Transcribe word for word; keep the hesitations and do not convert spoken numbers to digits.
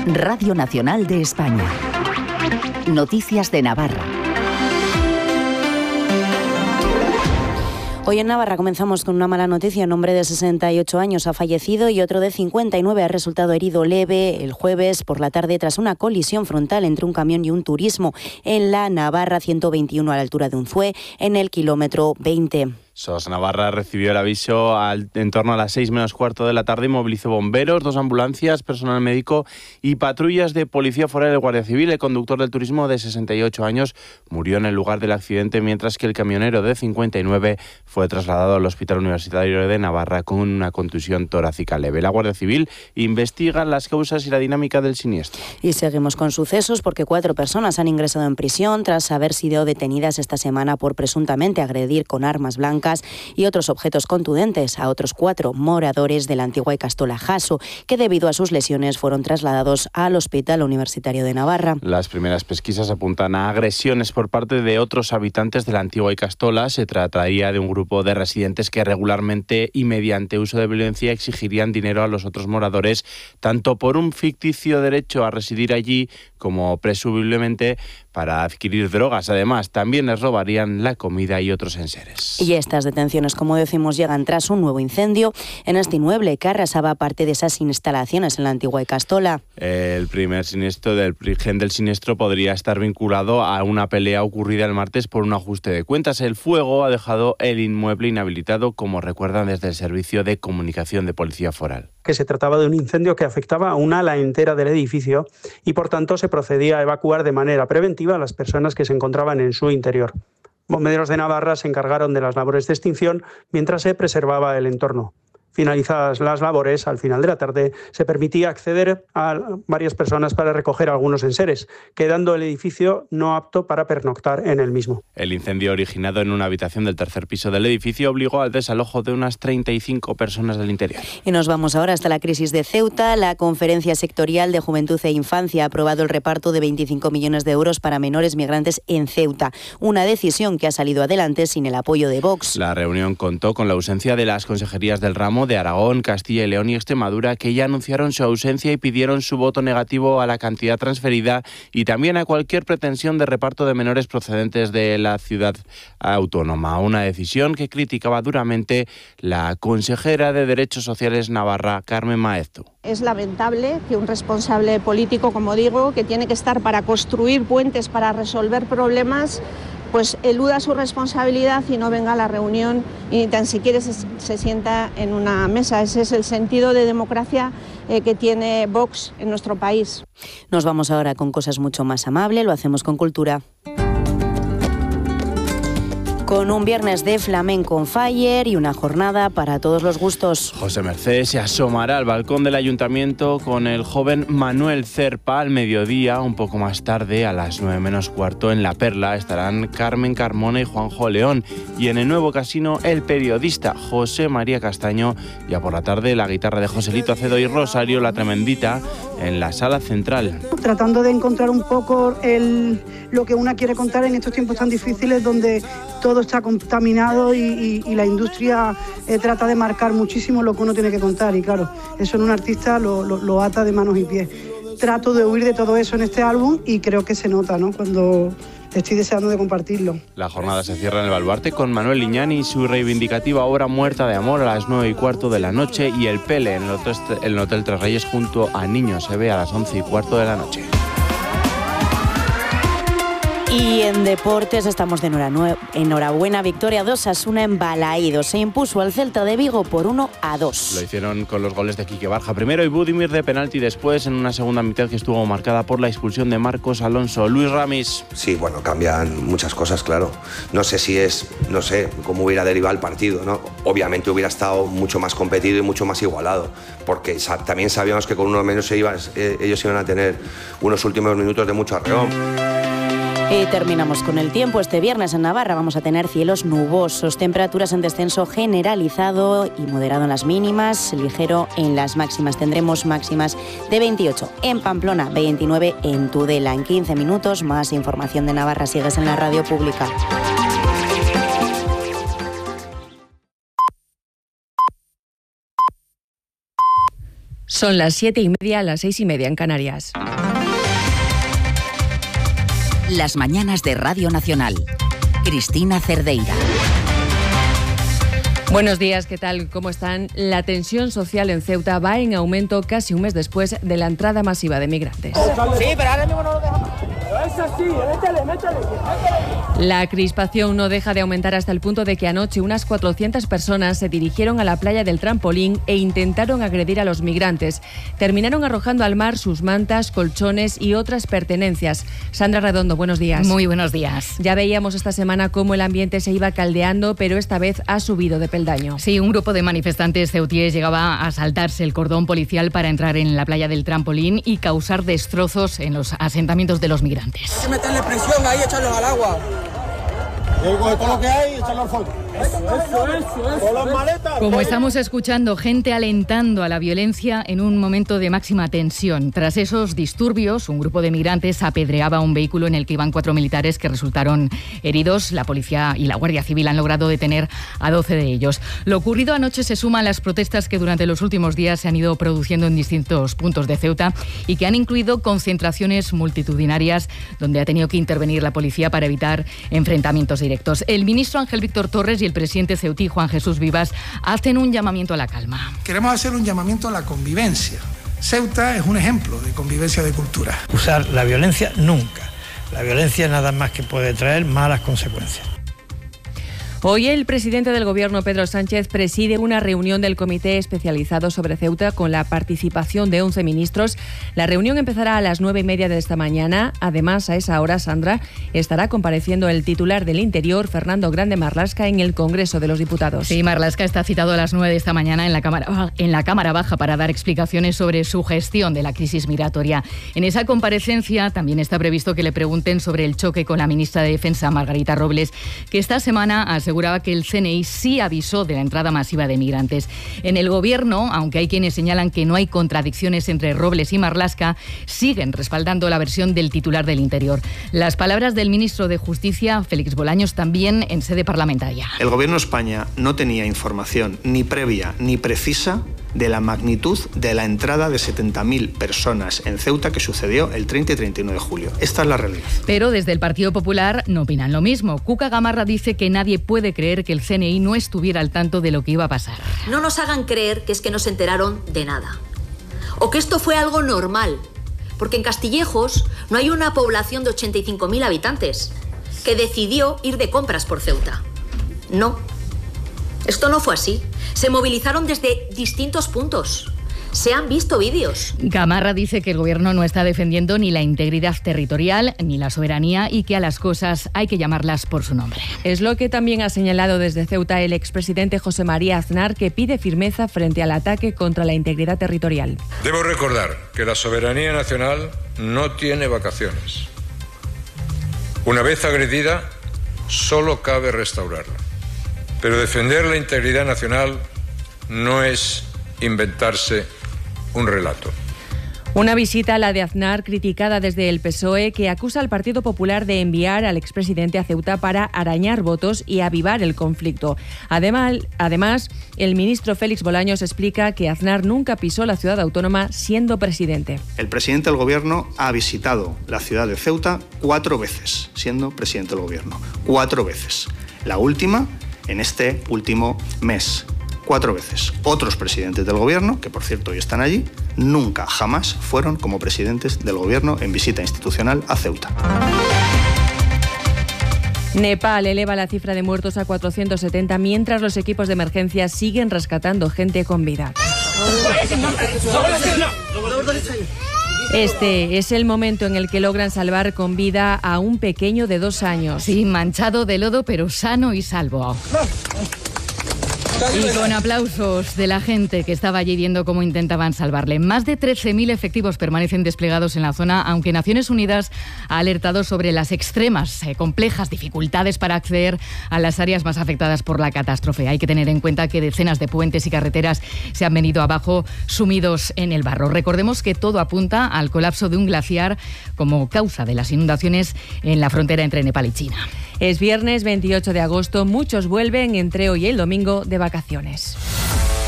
Radio Nacional de España. Noticias de Navarra. Hoy en Navarra comenzamos con una mala noticia. Un hombre de sesenta y ocho años ha fallecido y otro de cincuenta y nueve ha resultado herido leve el jueves por la tarde tras una colisión frontal entre un camión y un turismo en la Navarra ciento veintiuno a la altura de Unzué, en el kilómetro veinte. SOS Navarra recibió el aviso al, en torno a las seis menos cuarto de la tarde y movilizó bomberos, dos ambulancias, personal médico y patrullas de Policía Foral y Guardia Civil. El conductor del turismo de sesenta y ocho años murió en el lugar del accidente, mientras que el camionero de cincuenta y nueve fue trasladado al Hospital Universitario de Navarra con una contusión torácica leve. La Guardia Civil investiga las causas y la dinámica del siniestro. Y seguimos con sucesos porque cuatro personas han ingresado en prisión tras haber sido detenidas esta semana por presuntamente agredir con armas blancas y otros objetos contundentes a otros cuatro moradores de la antigua Ikastola Jaso, que debido a sus lesiones fueron trasladados al Hospital Universitario de Navarra. Las primeras pesquisas apuntan a agresiones por parte de otros habitantes de la antigua Ikastola. Se trataría de un grupo de residentes que regularmente y mediante uso de violencia exigirían dinero a los otros moradores, tanto por un ficticio derecho a residir allí como presumiblemente para adquirir drogas. Además, también les robarían la comida y otros enseres. Y estas detenciones, como decimos, llegan tras un nuevo incendio en este inmueble que arrasaba parte de esas instalaciones en la antigua Ikastola. El primer siniestro del origen del siniestro podría estar vinculado a una pelea ocurrida el martes por un ajuste de cuentas. El fuego ha dejado el inmueble inhabilitado, como recuerdan desde el Servicio de Comunicación de Policía Foral. Que se trataba de un incendio que afectaba a un ala entera del edificio y, por tanto, se procedía a evacuar de manera preventiva a las personas que se encontraban en su interior. Bomberos de Navarra se encargaron de las labores de extinción mientras se preservaba el entorno. Finalizadas las labores, al final de la tarde, se permitía acceder a varias personas para recoger algunos enseres, quedando el edificio no apto para pernoctar en el mismo. El incendio originado en una habitación del tercer piso del edificio obligó al desalojo de unas treinta y cinco personas del interior. Y nos vamos ahora hasta la crisis de Ceuta. La Conferencia Sectorial de Juventud e Infancia ha aprobado el reparto de veinticinco millones de euros para menores migrantes en Ceuta, una decisión que ha salido adelante sin el apoyo de Vox. La reunión contó con la ausencia de las consejerías del ramo de Aragón, Castilla y León y Extremadura, que ya anunciaron su ausencia y pidieron su voto negativo a la cantidad transferida y también a cualquier pretensión de reparto de menores procedentes de la ciudad autónoma. Una decisión que criticaba duramente la consejera de Derechos Sociales navarra, Carmen Maeztu. Es lamentable que un responsable político, como digo, que tiene que estar para construir puentes, para resolver problemas, pues eluda su responsabilidad y no venga a la reunión y ni tan siquiera se, se sienta en una mesa. Ese es el sentido de democracia eh, que tiene Vox en nuestro país. Nos vamos ahora con cosas mucho más amables, lo hacemos con cultura. Con un viernes de flamenco on fire y una jornada para todos los gustos. José Merced se asomará al balcón del ayuntamiento con el joven Manuel Cerpa al mediodía. Un poco más tarde, a las nueve menos cuarto, en La Perla estarán Carmen Carmona y Juanjo León. Y en el nuevo casino, el periodista José María Castaño. Ya por la tarde, la guitarra de Joselito Acedo y Rosario La Tremendita en la sala central. Tratando de encontrar un poco el, lo que una quiere contar en estos tiempos tan difíciles donde todo está contaminado y, y, y la industria eh, trata de marcar muchísimo lo que uno tiene que contar y claro, eso en un artista lo, lo, lo ata de manos y pies. Trato de huir de todo eso en este álbum y creo que se nota, ¿no?, cuando estoy deseando de compartirlo. La jornada se cierra en el Baluarte con Manuel Liñani y su reivindicativa obra Muerta de Amor a las nueve y cuarto de la noche y El Pele en el Hotel, en el Hotel Tres Reyes junto a Niños se ve a las once y cuarto de la noche. Y en deportes estamos de enhorabuena. Victoria de Osasuna en Balaídos. Se impuso al Celta de Vigo por uno a dos. Lo hicieron con los goles de Quique Barja primero y Budimir de penalti después, en una segunda mitad que estuvo marcada por la expulsión de Marcos Alonso. Luis Ramis. Sí, bueno, cambian muchas cosas, claro. No sé si es, no sé cómo hubiera derivado el partido, ¿no? Obviamente hubiera estado mucho más competido y mucho más igualado, porque también sabíamos que con uno menos se iban, eh, ellos iban a tener unos últimos minutos de mucho arreón. Y terminamos con el tiempo. Este viernes en Navarra vamos a tener cielos nubosos, temperaturas en descenso generalizado y moderado en las mínimas, ligero en las máximas. Tendremos máximas de veintiocho en Pamplona, veintinueve en Tudela. En quince minutos más información de Navarra. Sigues en la radio pública. Son las siete y media, las seis y media en Canarias. Las mañanas de Radio Nacional. Cristina Cerdeira. Buenos días, ¿qué tal? ¿Cómo están? La tensión social en Ceuta va en aumento casi un mes después de la entrada masiva de migrantes. Sí, pero ahora mismo no lo dejamos. Pero es así, métele, métele, métele. La crispación no deja de aumentar hasta el punto de que anoche unas cuatrocientas personas se dirigieron a la playa del Trampolín e intentaron agredir a los migrantes. Terminaron arrojando al mar sus mantas, colchones y otras pertenencias. Sandra Redondo, buenos días. Muy buenos días. Ya veíamos esta semana cómo el ambiente se iba caldeando, pero esta vez ha subido de peldaño. Sí, un grupo de manifestantes ceutíes llegaba a saltarse el cordón policial para entrar en la playa del Trampolín y causar destrozos en los asentamientos de los migrantes. Hay que meterle presión ahí, echarlos al agua. Todo lo que hay, echarlo al fondo. Eso, eso, eso, eso. Con las maletas. Como estamos escuchando, gente alentando a la violencia en un momento de máxima tensión. Tras esos disturbios, un grupo de migrantes apedreaba un vehículo en el que iban cuatro militares que resultaron heridos. La policía y la Guardia Civil han logrado detener a doce de ellos. Lo ocurrido anoche se suma a las protestas que durante los últimos días se han ido produciendo en distintos puntos de Ceuta y que han incluido concentraciones multitudinarias donde ha tenido que intervenir la policía para evitar enfrentamientos directos. El ministro Ángel Víctor Torres y el presidente ceutí Juan Jesús Vivas hacen un llamamiento a la calma. Queremos hacer un llamamiento a la convivencia. Ceuta es un ejemplo de convivencia de cultura. Usar la violencia nunca. La violencia nada más que puede traer malas consecuencias. Hoy el presidente del Gobierno, Pedro Sánchez, preside una reunión del Comité Especializado sobre Ceuta con la participación de once ministros. La reunión empezará a las nueve y media de esta mañana. Además, a esa hora, Sandra, estará compareciendo el titular del Interior, Fernando Grande Marlaska, en el Congreso de los Diputados. Sí, Marlaska está citado a las nueve de esta mañana en la Cámara, en la Cámara Baja para dar explicaciones sobre su gestión de la crisis migratoria. En esa comparecencia también está previsto que le pregunten sobre el choque con la ministra de Defensa, Margarita Robles, que esta semana aseguraba que el C N I sí avisó de la entrada masiva de migrantes. En el Gobierno, aunque hay quienes señalan que no hay contradicciones entre Robles y Marlaska, siguen respaldando la versión del titular del Interior. Las palabras del ministro de Justicia, Félix Bolaños, también en sede parlamentaria. El Gobierno de España no tenía información ni previa ni precisa de la magnitud de la entrada de setenta mil personas en Ceuta que sucedió el treinta y treinta y uno de julio. Esta es la realidad. Pero desde el Partido Popular no opinan lo mismo. Cuca Gamarra dice que nadie puede creer que el C N I no estuviera al tanto de lo que iba a pasar. No nos hagan creer que es que no se enteraron de nada. O que esto fue algo normal. Porque en Castillejos no hay una población de ochenta y cinco mil habitantes que decidió ir de compras por Ceuta. No. Esto no fue así. Se movilizaron desde distintos puntos. Se han visto vídeos. Gamarra dice que el Gobierno no está defendiendo ni la integridad territorial ni la soberanía y que a las cosas hay que llamarlas por su nombre. Es lo que también ha señalado desde Ceuta el expresidente José María Aznar, que pide firmeza frente al ataque contra la integridad territorial. Debo recordar que la soberanía nacional no tiene vacaciones. Una vez agredida, solo cabe restaurarla. Pero defender la integridad nacional no es inventarse un relato. Una visita, la de Aznar, criticada desde el P S O E, que acusa al Partido Popular de enviar al expresidente a Ceuta para arañar votos y avivar el conflicto. Además, además, el ministro Félix Bolaños explica que Aznar nunca pisó la ciudad autónoma siendo presidente. El presidente del Gobierno ha visitado la ciudad de Ceuta cuatro veces, siendo presidente del Gobierno. Cuatro veces. La última en este último mes. Cuatro veces. Otros presidentes del Gobierno, que por cierto hoy están allí, nunca, jamás fueron como presidentes del Gobierno en visita institucional a Ceuta. Nepal eleva la cifra de muertos a cuatrocientos setenta, mientras los equipos de emergencia siguen rescatando gente con vida. Este es el momento en el que logran salvar con vida a un pequeño de dos años. Sí, manchado de lodo, pero sano y salvo. Y con aplausos de la gente que estaba allí viendo cómo intentaban salvarle. Más de trece mil efectivos permanecen desplegados en la zona, aunque Naciones Unidas ha alertado sobre las extremas, eh, complejas dificultades para acceder a las áreas más afectadas por la catástrofe. Hay que tener en cuenta que decenas de puentes y carreteras se han venido abajo, sumidos en el barro. Recordemos que todo apunta al colapso de un glaciar como causa de las inundaciones en la frontera entre Nepal y China. Es viernes veintiocho de agosto, muchos vuelven entre hoy y el domingo de vacaciones.